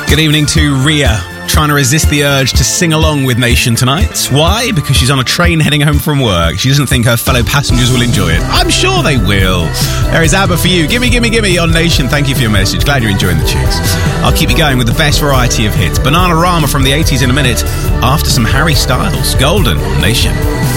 Good evening to Ria, trying to resist the urge to sing along with Nation tonight. Why? Because she's on a train heading home from work. She doesn't think her fellow passengers will enjoy it. I'm sure they will. There is ABBA for you. Gimme, gimme, gimme on Nation. Thank you for your message. Glad you're enjoying the tunes. I'll keep you going with the best variety of hits. Bananarama from the 80s in a minute, after some Harry Styles. Golden on Nation.